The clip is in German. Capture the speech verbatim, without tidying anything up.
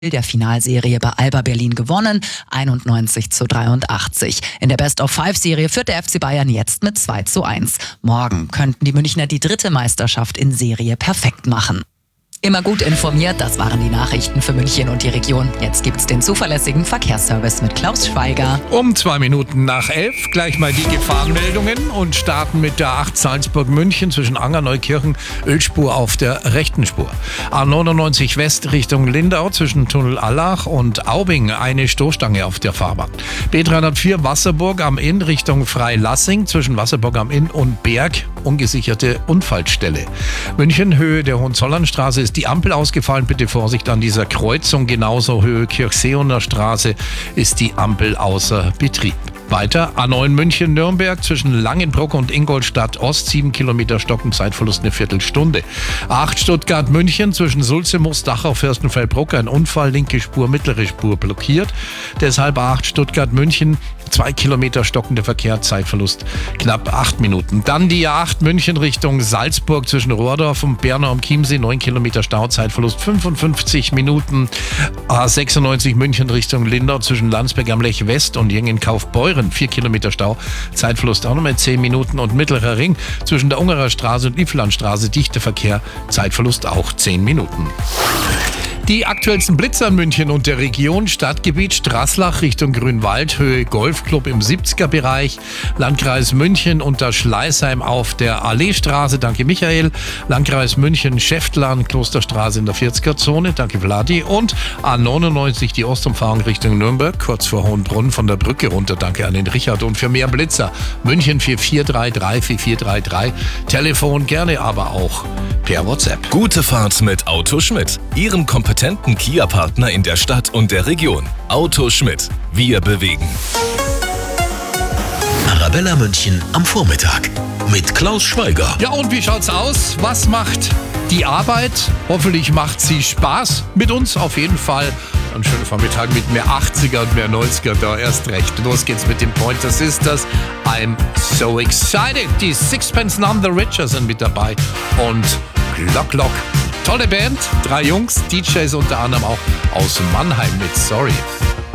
der Finalserie bei Alba Berlin gewonnen, einundneunzig zu dreiundachtzig. In der Best-of-Five-Serie führt der F C Bayern jetzt mit zwei zu eins. Morgen könnten die Münchner die dritte Meisterschaft in Serie perfekt machen. Immer gut informiert, das waren die Nachrichten für München und die Region. Jetzt gibt's den zuverlässigen Verkehrsservice mit Klaus Schweiger. Um zwei Minuten nach elf gleich mal die Gefahrenmeldungen und starten mit der acht Salzburg-München zwischen Anger, Neukirchen, Ölspur auf der rechten Spur. A neunundneunzig West Richtung Lindau zwischen Tunnel Allach und Aubing eine Stoßstange auf der Fahrbahn. B dreihundertvier Wasserburg am Inn Richtung Freilassing zwischen Wasserburg am Inn und Berg ungesicherte Unfallstelle. München Höhe der Hohenzollernstraße ist die Ampel ausgefallen. Bitte Vorsicht an dieser Kreuzung. Genauso Höhe Kirchseeoner Straße ist die Ampel außer Betrieb. Weiter A neun München-Nürnberg zwischen Langenbruck und Ingolstadt Ost, sieben Kilometer Stocken, Zeitverlust eine Viertelstunde. A acht Stuttgart-München zwischen Sulzemoos, Dachau, Fürstenfeldbruck, ein Unfall, linke Spur, mittlere Spur blockiert. Deshalb A acht Stuttgart-München, zwei Kilometer stockender Verkehr, Zeitverlust knapp acht Minuten. Dann die A acht München Richtung Salzburg zwischen Rohrdorf und Bernau am Chiemsee, neun Kilometer Stau, Zeitverlust fünfundfünfzig Minuten. A sechsundneunzig München Richtung Lindau zwischen Landsberg am Lech West und Jengenkaufbeuren, vier Kilometer Stau, Zeitverlust auch nochmal zehn Minuten. Und Mittlerer Ring zwischen der Ungerer Straße und Liefelandstraße, dichter Verkehr, Zeitverlust auch zehn Minuten. Die aktuellsten Blitzer in München und der Region: Stadtgebiet Straßlach Richtung Grünwald, Höhe Golfclub im siebziger Bereich, Landkreis München unter Schleißheim auf der Alleestraße, danke Michael, Landkreis München Schäftlern, Klosterstraße in der vierziger Zone, danke Vladi, und A neunundneunzig die Ostumfahrung Richtung Nürnberg, kurz vor Hohenbrunn von der Brücke runter, danke an den Richard. Und für mehr Blitzer München vier vier drei drei vier vier drei drei, Telefon gerne aber auch per WhatsApp. Gute Fahrt mit Auto Schmidt, Ihrem kompetenten Kia-Partner in der Stadt und der Region. Auto Schmidt, wir bewegen. Arabella München am Vormittag mit Klaus Schweiger. Ja, und wie schaut's aus? Was macht die Arbeit? Hoffentlich macht sie Spaß mit uns, auf jeden Fall. Ein schöner Vormittag mit mehr achtziger und mehr neunziger, da erst recht. Los geht's mit den Pointer Sisters. I'm so excited. Die Sixpence None the Richer sind mit dabei. Und Glock Glock. Tolle Band, drei Jungs, D Js unter anderem auch aus Mannheim mit Sorry.